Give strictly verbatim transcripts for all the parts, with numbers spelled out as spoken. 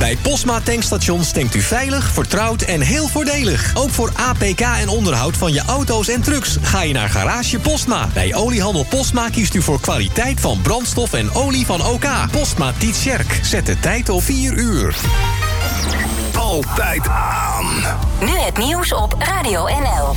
Bij Posma tankstations tankt u veilig, vertrouwd en heel voordelig. Ook voor A P K en onderhoud van je auto's en trucks ga je naar Garage Posma. Bij Oliehandel Posma kiest u voor kwaliteit van brandstof en olie van O K. Posma Tietjerk. Zet de tijd op vier uur. Altijd aan. Nu het nieuws op Radio N L.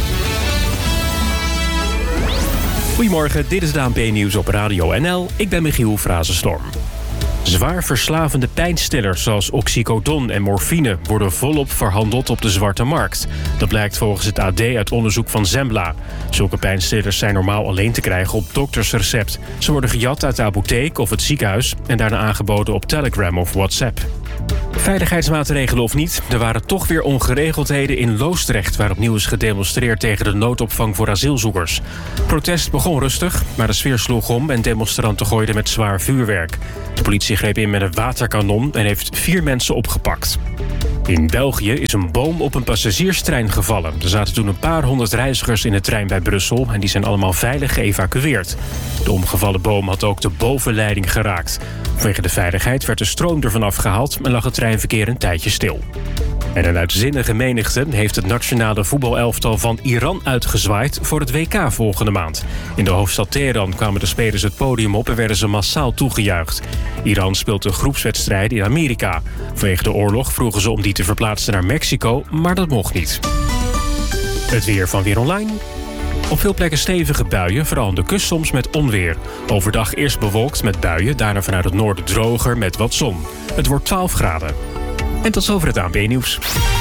Goedemorgen, dit is het A N P-nieuws op Radio N L. Ik ben Michiel Frazenstorm. Zwaar verslavende pijnstillers zoals oxycodon en morfine worden volop verhandeld op de zwarte markt. Dat blijkt volgens het A D uit onderzoek van Zembla. Zulke pijnstillers zijn normaal alleen te krijgen op doktersrecept. Ze worden gejat uit de apotheek of het ziekenhuis en daarna aangeboden op Telegram of WhatsApp. Veiligheidsmaatregelen of niet, er waren toch weer ongeregeldheden in Loosdrecht, waar opnieuw is gedemonstreerd tegen de noodopvang voor asielzoekers. Protest begon rustig, maar de sfeer sloeg om en demonstranten gooiden met zwaar vuurwerk. De politie greep in met een waterkanon en heeft vier mensen opgepakt. In België is een boom op een passagierstrein gevallen. Er zaten toen een paar honderd reizigers in de trein bij Brussel en die zijn allemaal veilig geëvacueerd. De omgevallen boom had ook de bovenleiding geraakt. Vanwege de veiligheid werd de stroom ervan afgehaald en lag het treinverkeer een tijdje stil. En een uitzinnige menigte heeft het nationale voetbalelftal van Iran uitgezwaaid voor het W K volgende maand. In de hoofdstad Teheran kwamen de spelers het podium op en werden ze massaal toegejuicht. Iran speelt een groepswedstrijd in Amerika. Vanwege de oorlog vroegen ze om die te verplaatsen naar Mexico, maar dat mocht niet. Het weer van Weer Online. Op veel plekken stevige buien, vooral aan de kust soms met onweer. Overdag eerst bewolkt met buien, daarna vanuit het noorden droger met wat zon. Het wordt twaalf graden. En tot zover het A N P-nieuws.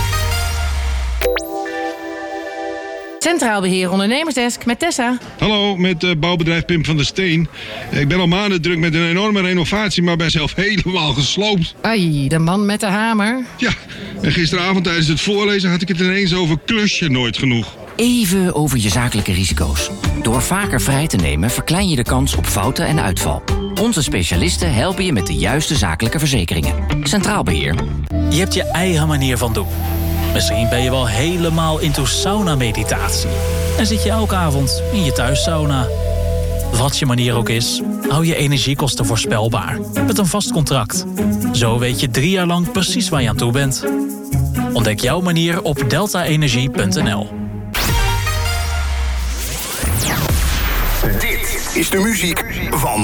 Centraal Beheer Ondernemersdesk met Tessa. Hallo, met uh, bouwbedrijf Pim van der Steen. Ik ben al maanden druk met een enorme renovatie, maar ben zelf helemaal gesloopt. Ai, de man met de hamer. Ja, en gisteravond tijdens het voorlezen had ik het ineens over klusje nooit genoeg. Even over je zakelijke risico's. Door vaker vrij te nemen verklein je de kans op fouten en uitval. Onze specialisten helpen je met de juiste zakelijke verzekeringen. Centraal Beheer. Je hebt je eigen manier van doen. Misschien ben je wel helemaal into sauna-meditatie. En zit je elke avond in je thuissauna. Wat je manier ook is, hou je energiekosten voorspelbaar. Met een vast contract. Zo weet je drie jaar lang precies waar je aan toe bent. Ontdek jouw manier op delta energie punt n l. Dit is de muziek van